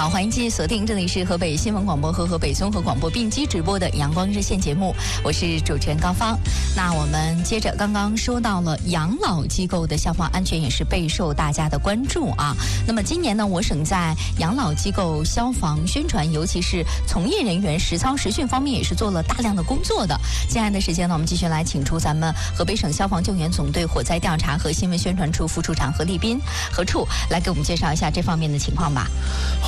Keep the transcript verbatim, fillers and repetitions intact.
好，欢迎继续锁定，这里是河北新闻广播和河北综合广播并机直播的阳光热线节目，我是主持人高芳。那我们接着刚刚说到了养老机构的消防安全也是备受大家的关注啊。那么今年呢，我省在养老机构消防宣传，尤其是从业人员实操实训方面也是做了大量的工作的。接下来的时间呢，我们继续来请出咱们河北省消防救援总队火灾调查和新闻宣传处副处长何立斌何处来给我们介绍一下这方面的情况吧。